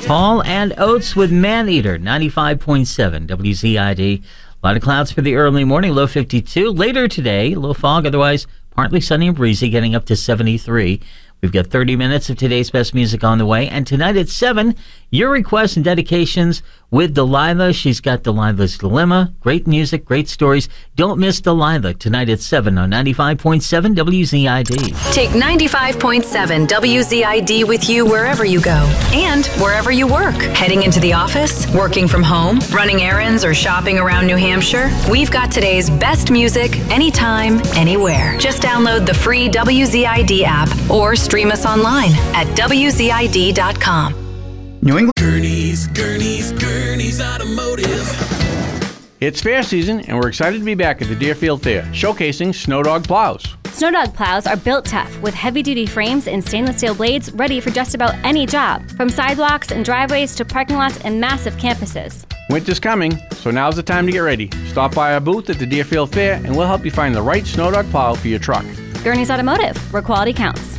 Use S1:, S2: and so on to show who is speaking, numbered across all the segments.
S1: Hall and Oates with Maneater, 95.7 WZID. A lot of clouds for the early morning, low 52. Later today, low fog, otherwise partly sunny and breezy, getting up to 73. We've got 30 minutes of today's best music on the way. And tonight at 7, your requests and dedications with Delilah. She's got Delilah's Dilemma. Great music, great stories. Don't miss Delilah tonight at 7 on 95.7 WZID.
S2: Take 95.7 WZID with you wherever you go and wherever you work. Heading into the office, working from home, running errands, or shopping around New Hampshire, we've got today's best music anytime, anywhere. Just download the free WZID app or stream us online at WZID.com.
S3: New England.
S4: Gurney's Automotive.
S3: It's fair season, and we're excited to be back at the Deerfield Fair, showcasing Snow Dog plows.
S5: Snow Dog plows are built tough with heavy-duty frames and stainless steel blades ready for just about any job, from sidewalks and driveways to parking lots and massive campuses.
S3: Winter's coming, so now's the time to get ready. Stop by our booth at the Deerfield Fair, and we'll help you find the right Snow Dog plow for your truck.
S5: Gurney's Automotive, where quality counts.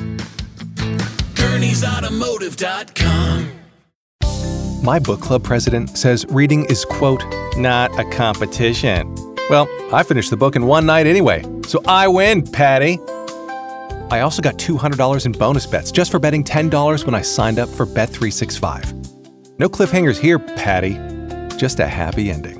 S4: Gurney'sAutomotive.com.
S6: My book club president says reading is, quote, not a competition. Well, I finished the book in one night anyway, so I win, Patty. I also got $200 in bonus bets just for betting $10 when I signed up for Bet365. No cliffhangers here, Patty. Just a happy ending.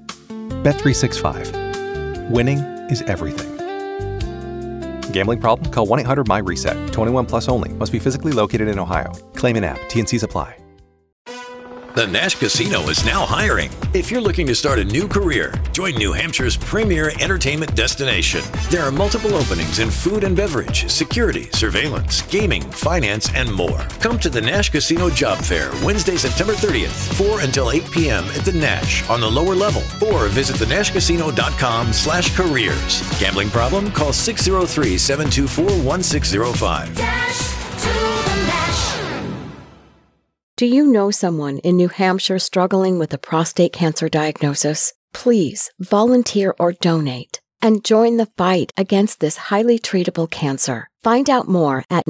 S6: Bet365. Winning is everything. Gambling problem? Call 1-800-MY-RESET. 21 plus only. Must be physically located in Ohio. Claim in app. T&Cs apply.
S4: The Nash Casino is now hiring. If you're looking to start a new career, join New Hampshire's premier entertainment destination. There are multiple openings in food and beverage, security, surveillance, gaming, finance, and more. Come to the Nash Casino Job Fair Wednesday, September 30th, 4 until 8 p.m. at the Nash on the lower level, or visit thenashcasino.com/careers. Gambling problem? Call 603-724-1605.
S7: Dash to the Nash.
S8: Do you know someone in New Hampshire struggling with a prostate cancer diagnosis? Please volunteer or donate and join the fight against this highly treatable cancer. Find out more at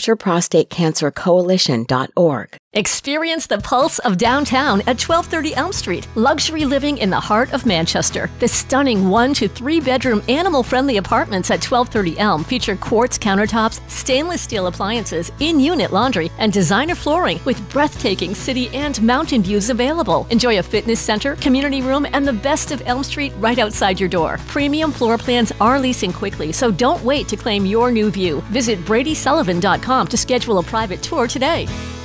S8: NewHampshireProstateCancerCoalition.org.
S9: Experience the pulse of downtown at 1230 Elm Street. Luxury living in the heart of Manchester. The stunning 1 to 3 bedroom animal-friendly apartments at 1230 Elm feature quartz countertops, stainless steel appliances, in-unit laundry, and designer flooring with breathtaking city and mountain views available. Enjoy a fitness center, community room, and the best of Elm Street right outside your door. Premium floor plans are leasing quickly, so don't wait to claim your new view. Visit BradySullivan.com to schedule a private tour today.